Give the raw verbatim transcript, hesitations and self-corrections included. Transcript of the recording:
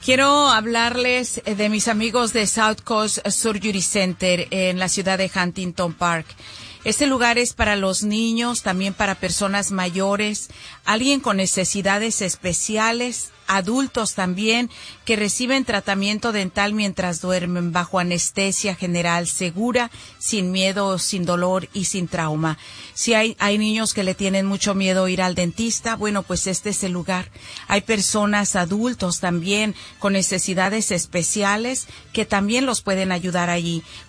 Quiero hablarles de mis amigos de South Coast Surgery Center en la ciudad de Huntington Park. Este lugar es para los niños, también para personas mayores, alguien con necesidades especiales, adultos también, que reciben tratamiento dental mientras duermen bajo anestesia general segura, sin miedo, sin dolor y sin trauma. Si hay, hay niños que le tienen mucho miedo ir al dentista, bueno, pues este es el lugar. Hay personas adultos también con necesidades especiales que también los pueden ayudar allí.